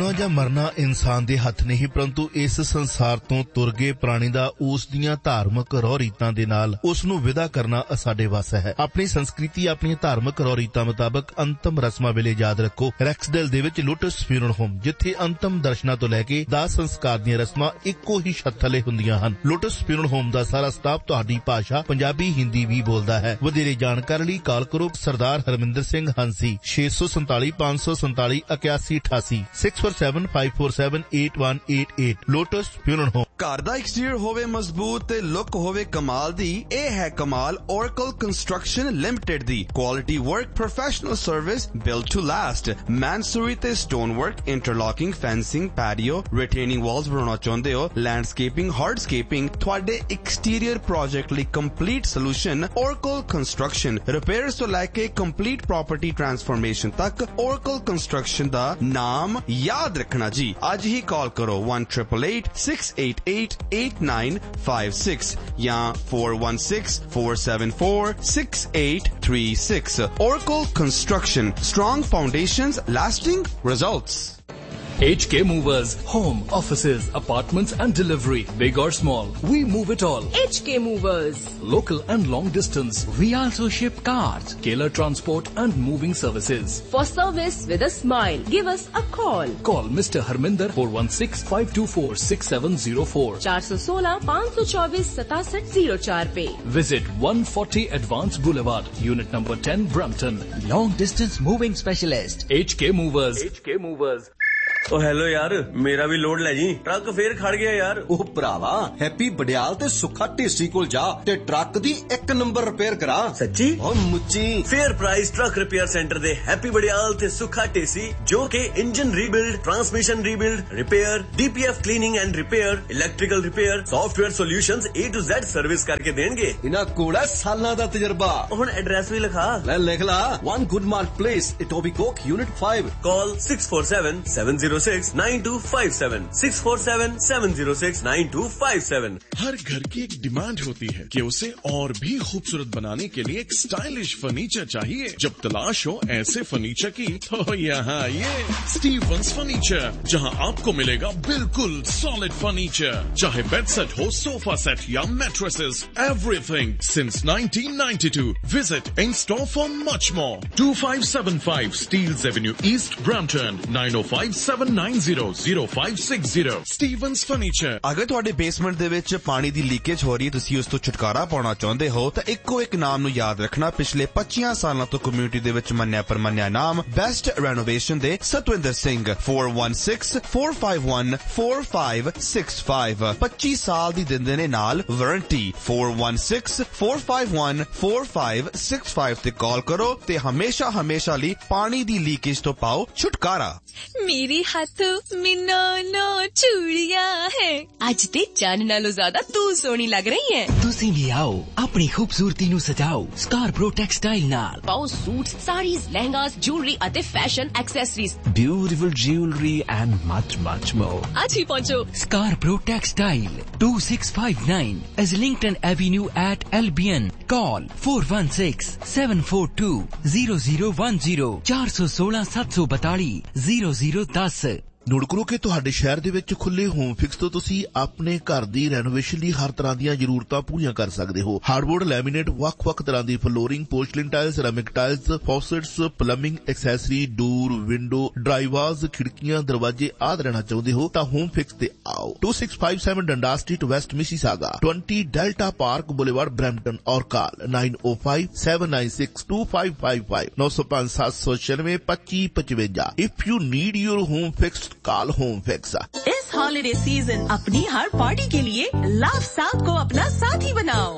ਜਿਉਣਾ ਜਾਂ ਮਰਨਾ ਇਨਸਾਨ ਦੇ ਹੱਥ ਨਹੀਂ, ਪਰੰਤੂ ਇਸ ਸੰਸਾਰ ਤੋਂ ਤੁਰ ਗਏ ਪ੍ਰਾਣੀ ਦਾ ਉਸ ਦੀਆਂ ਧਾਰਮਿਕ ਰਹੁ ਰੀਤਾਂ ਦੇ ਨਾਲ ਉਸ ਨੂੰ ਵਿਦਾ ਕਰਨਾ ਸਾਡੇ ਵੱਸ ਹੈ। ਆਪਣੀ ਸੰਸਕ੍ਰਿਤੀ, ਆਪਣੀਆਂ ਧਾਰਮਿਕ ਰਹੁ ਰੀਤਾਂ ਮੁਤਾਬਕ ਅੰਤਮ ਰਸਮਾਂ ਵੇਲੇ ਯਾਦ ਰੱਖੋ ਰੈਕਸਡੇਲ ਦੇ ਵਿੱਚ ਲੋਟਸ ਫਿਊਨਰਲ ਹੋਮ, ਜਿੱਥੇ ਅੰਤਮ ਦਰਸ਼ਨਾਂ ਤੋਂ ਲੈ ਕੇ ਦਾਹ ਸੰਸਕਾਰ ਦੀਆਂ ਰਸਮਾਂ ਇੱਕੋ ਹੀ ਛੱਤ ਥੱਲੇ ਹੁੰਦੀਆਂ ਹਨ। ਲੋਟਸ ਫਿਊਨਰਲ ਹੋਮ ਦਾ ਸਾਰਾ ਸਟਾਫ ਤੁਹਾਡੀ ਭਾਸ਼ਾ ਪੰਜਾਬੀ, ਹਿੰਦੀ ਵੀ ਬੋਲਦਾ ਹੈ। ਵਧੇਰੇ ਜਾਣਕਾਰੀ ਲਈ ਕਾਲ ਕਰੋ ਸਰਦਾਰ Harminder Singh ਹੰਸੀ 647 547 8188 6475478188 lotus funeral home. ਘਰ ਦਾ ਐਕਸਟੀਰੀਅਰ ਹੋਵੇ ਮਜ਼ਬੂਤ ਤੇ ਲੁੱਕ ਹੋਵੇ ਕਮਾਲ ਦੀ, ਇਹ ਹੈ ਕਮਾਲ Oracle Construction Limited the quality work, professional service, build to last. ਮੈਨਸੂਰੀ ਤੇ stone work, ਇੰਟਰਲੌਕਿੰਗ, fencing, patio, ਰਿਟੇਨਿੰਗ Waltz ਬਣਾਉਣਾ ਚਾਹੁੰਦੇ ਹੋ, ਲੈਂਡਸਕੇਪਿੰਗ, ਹਾਰਡਸਕੇਪਿੰਗ, ਤੁਹਾਡੇ ਐਕਸਟੀਰੀਅਰ ਪ੍ਰੋਜੈਕਟ ਲਈ complete solution Oracle Construction। Repairs ਤੋਂ ਲੈ ਕੇ ਕੰਪਲੀਟ ਪ੍ਰੋਪਰਟੀ ਟ੍ਰਾਂਸਫਰਮੇਸ਼ਨ ਤੱਕ Oracle Construction ਦਾ ਨਾਮ ਯਾਦ ਰੱਖਣਾ ਜੀ। ਅੱਜ ਹੀ ਕਾਲ ਕਰੋ 1-888-688-8956 ਜਾਂ 416-474-6836। Oracle Construction, strong foundations, lasting results. HK Movers, home, offices, apartments and delivery, big or small, we move it all. HK Movers. Local and long distance, we also ship cars, Kailer transport and moving services. For service with a smile, give us a call. Call Mr. Harminder 416-524-6704. 416-524-6704 पे. Visit 140 Advance Boulevard, Unit number 10, Brampton. Long distance moving specialist. HK Movers. HK Movers. ਓ hello ਯਾਰ, ਮੇਰਾ ਵੀ load ਲੈ ਜੀ, truck ਫੇਰ ਖੜ ਗਿਆ ਯਾਰ। ਉਹ ਭਰਾਵਾ, ਹੈਪੀ ਬੜਿਆਲ ਤੇ ਸੁੱਖਾ ਢੇਸੀ ਕੋਲ ਜਾ ਤੇ ਟਰੱਕ ਦੀ 1 ਨੰਬਰ ਰਿਪੇਅਰ ਕਰਾ। ਸੱਚੀ? ਓ ਮੁੱਚੀ। Fair price truck repair centre ਦੇ ਹੈਪੀ ਬੜਿਆਲ ਤੇ ਸੁੱਖਾ ਢੇਸੀ, ਜੋ ਕਿ engine rebuild, transmission rebuild, repair, DPF cleaning and repair, electrical repair, software solutions A to Z service ਕਰਕੇ ਦੇਣਗੇ। ਇਹਨਾਂ ਕੋਲ ਹੈ ਸਾਲਾਂ ਦਾ ਤਜਰਬਾ। ਹੁਣ ਐਡਰੈਸ ਵੀ ਲਿਖਾ ਲੈ, ਲਿਖ ਲਾ। 1 Goodmark Place, Etobicoke, Unit 5. Call 647-706-9257 647-706-9257। हर घर की एक डिमांड होती है कि उसे और भी खूबसूरत बनाने के लिए एक स्टाइलिश फर्नीचर चाहिए। जब तलाश हो ऐसे फर्नीचर की, तो यहाँ ये स्टीवंस फर्नीचर, जहाँ आपको मिलेगा बिल्कुल सॉलिड फर्नीचर, चाहे बेड सेट हो, सोफा सेट या mattresses, everything since 1992। Visit in store for much more. 2575 Steeles Avenue East, Brampton, 9057900560। Stevens Furniture। ਅਗਰ ਤੁਹਾਡੇ ਬੇਸਮੈਂਟ ਦੇ ਵਿੱਚ ਪਾਣੀ ਦੀ ਲੀਕੇਜ ਹੋ ਰਹੀ ਹੈ, ਤੁਸੀਂ ਉਸ ਤੋਂ ਛੁਟਕਾਰਾ ਪਾਉਣਾ ਚਾਹੁੰਦੇ ਹੋ, ਤਾਂ ਇੱਕੋ ਇੱਕ ਨਾਮ ਨੂੰ ਯਾਦ ਰੱਖਣਾ। ਪਿਛਲੇ 25 ਸਾਲਾਂ ਤੋਂ ਕਮਿਊਨਿਟੀ ਦੇ ਵਿੱਚ ਮੰਨਿਆ ਪਰਮੰਨਿਆ ਨਾਮ ਬੈਸਟ ਰੈਨੋਵੇਸ਼ਨ ਦੇ ਸਤਵਿੰਦਰ ਸਿੰਘ। 416-451-4565 25 ਸਾਲ ਦੀ ਦਿੰਦੇ ਨੇ ਨਾਲ ਵਾਰੰਟੀ। 416-451-4565 ਤੇ ਕਾਲ ਕਰੋ ਤੇ ਹਮੇਸ਼ਾ ਲਈ ਪਾਣੀ ਦੀ ਲੀਕੇਜ ਤੋਂ ਪਾਓ ਛੁਟਕਾਰਾ। मेरी हाथों में नौ चूड़ियां है, आज ते चांद नालों ज्यादा तू सोहनी लग रही है। तुसी भी आओ, अपनी खूबसूरती नु सजाओ स्कारब्रो टेक्सटाइल नाल। पाओ सूट्स, साड़ीज, लहंगास, ज्वेलरी अते fashion accessories, beautiful jewellery and much more. आज ही पहुंचो Scarborough textile 2659 Islington Avenue at Albion। Call 416-742-0010 416-742-0010। Note ਕਰੋ ਕਿ ਤੁਹਾਡੇ ਸ਼ਹਿਰ ਦੇ ਵਿੱਚ ਖੁੱਲੇ ਹੋਮ ਫਿਕਸ ਤੋਂ ਤੁਸੀਂ ਆਪਣੇ ਘਰ ਦੀ ਰੈਨੋਵੇਸ਼ਨ ਲਈ ਹਰ ਤਰ੍ਹਾਂ ਦੀਆਂ ਜ਼ਰੂਰਤਾਂ ਪੂਰੀਆਂ ਕਰ ਸਕਦੇ ਹੋ। ਹਾਰਡਬੋਰਡ, ਲੈਮੀਨੇਟ, ਵੱਖ-ਵੱਖ ਤਰ੍ਹਾਂ ਦੀ flooring, ਪੋਰਸਲਿਨ tiles, ceramic tiles, ਫੌਸਟਸ, plumbing accessory, ਡੋਰ, ਵਿੰਡੋ, ਡਰਾਈਵਾਜ਼, ਖਿੜਕੀਆਂ, ਦਰਵਾਜ਼ੇ ਆਦਿ ਲੈਣਾ ਚਾਹੁੰਦੇ ਹੋ ਤਾਂ ਹੋਮ ਫਿਕਸ ਤੇ ਆਓ। 2657 ਡੰਡਾ street, West Mississauga, 20 delta park boulevard, Brampton. ਔਰ ਕਾਲ 9057962555 905-796-2555। If you need your home fixed, call Home Fix। इस हॉलिडे सीजन अपनी हर पार्टी के लिए लव साथ को अपना साथी बनाओ।